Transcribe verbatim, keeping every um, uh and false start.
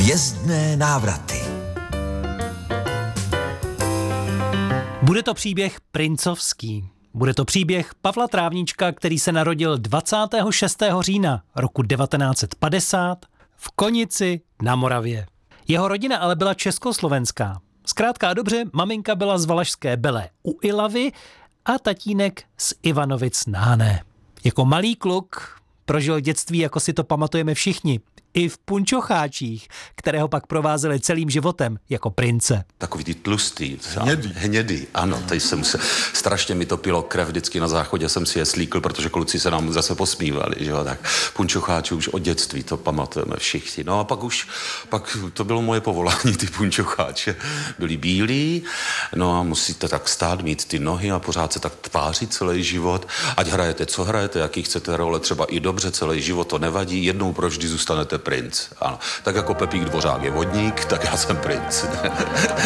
Hvězdné návraty. Bude to příběh princovský. Bude to příběh Pavla Trávníčka, který se narodil dvacátého šestého října roku devatenáct set padesát v Konici na Moravě. Jeho rodina ale byla československá. Zkrátka a dobře, maminka byla z Valašské Bele u Ilavy a tatínek z Ivanovic na Hané. Jako malý kluk prožil dětství, jako si to pamatujeme všichni, i v punčocháčích, které ho pak provázely celým životem jako prince. Takový ty tlustý, hnědý. hnědý, ano, tady jsem se, strašně mi to pilo krev, vždycky na záchodě jsem si je slíkl, protože kluci se nám zase posmívali, že jo, tak punčocháči už od dětství, to pamatujeme všichni. No a pak už, pak to bylo moje povolání, ty punčocháče byli bílí, no a musíte tak stát, mít ty nohy a pořád se tak tvářit celý život, ať hrajete, co hrajete, jaký chcete role, třeba i dobře celý život, to nevadí, jednou provždy zůstanete princ. Ano. Tak jako Pepík Dvořák je vodník, tak já jsem princ.